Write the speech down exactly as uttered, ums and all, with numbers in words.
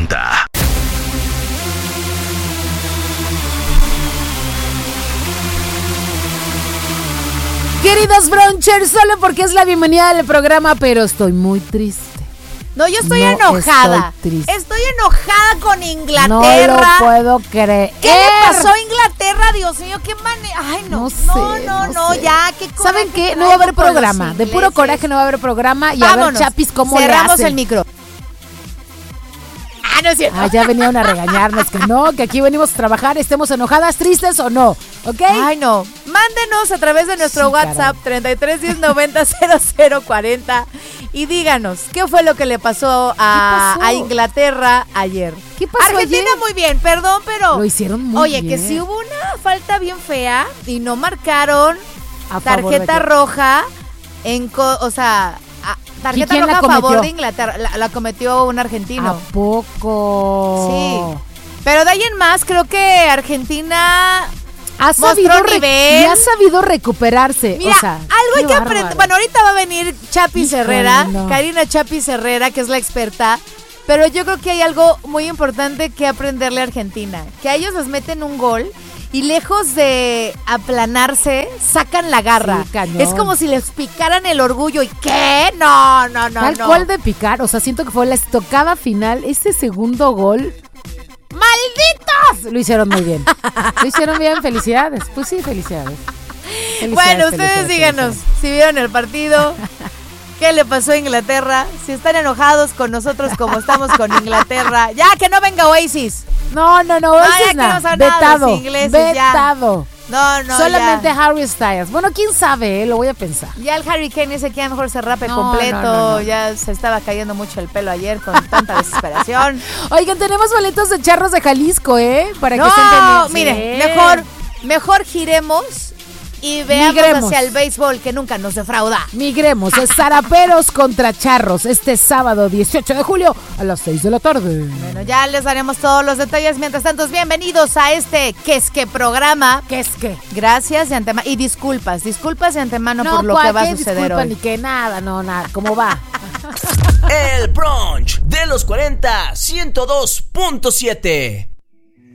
cuarenta. Queridos Bronchers, solo porque es la bienvenida del programa, pero estoy muy triste. No, yo estoy no enojada. Estoy, estoy enojada con Inglaterra. No lo puedo creer. ¿Qué le pasó a Inglaterra? Dios mío, qué manera. Ay, no, no, sé, no, no, no, no sé. ya, qué coraje. ¿Saben qué? No va a haber programa. De puro coraje no va a haber programa. Y Vámonos. A ver, Chapis, ¿cómo Cerramos le hacen? el micro. Ah, no es cierto. Ah, ya venían a regañarnos que no, que aquí venimos a trabajar, estemos enojadas, tristes o no, ¿ok? Ay, no. Mándenos a través de nuestro Sí, WhatsApp treinta y tres diez noventa cero cero cuarenta y díganos qué fue lo que le pasó a, ¿Qué pasó? a Inglaterra ayer. ¿Qué pasó Argentina ayer? muy bien, perdón, pero Lo hicieron muy oye, bien. que sí hubo una falta bien fea y no marcaron A favor de tarjeta qué? roja en, co- o sea, a- tarjeta quién la roja a favor cometió? de Inglaterra. La, la cometió un argentino. ¿A poco? Sí. Pero de ahí en más, creo que Argentina Ha sabido, mostró re- nivel. y ha sabido recuperarse. Mira, o sea, algo hay qué que bárbaro. aprender. Bueno, ahorita va a venir Chapis Híjole, Herrera, no. Karina Chapis Herrera, que es la experta. Pero yo creo que hay algo muy importante que aprenderle a Argentina. Que a ellos les meten un gol y lejos de aplanarse, sacan la garra. Sí, cañón. Es como si les picaran el orgullo. ¿Y qué? No, no, no, Tal no. cual de picar, o sea, siento que fue la estocada final, ese segundo gol. ¡Malditos! Lo hicieron muy bien. Lo hicieron bien, felicidades. Pues sí, felicidades. Felicidades, Bueno, ustedes felicidades, díganos felicidades. si vieron el partido, qué le pasó a Inglaterra, si están enojados con nosotros como estamos con Inglaterra. Ya, que no venga Oasis. No, no, no, No, Oasis ya que nada. no saben nada de Vetado, los ingleses, ya. vetado. No, no, Solamente ya. Harry Styles. Bueno, quién sabe, eh, lo voy a pensar. Ya el Harry Kane ese que a lo mejor se rape No, completo, no, no, no. ya se estaba cayendo mucho el pelo ayer con tanta desesperación. Oigan, tenemos boletos de Charros de Jalisco, ¿eh? Para que No, estén pendientes. miren, Sí. mejor, mejor giremos y veamos Migremos. hacia el béisbol que nunca nos defrauda. Migremos, es Zaraperos contra Charros este sábado dieciocho de julio a las seis de la tarde. Bueno, ya les daremos todos los detalles. Mientras tanto, bienvenidos a este ¿Qué es qué programa? ¿Qué es qué? Gracias de antemano. Y disculpas, disculpas de antemano por lo ¿cuál? que va a ¿Qué suceder disculpa hoy. ni que nada, no, nada, ¿cómo va? El brunch de los cuarenta, ciento dos punto siete.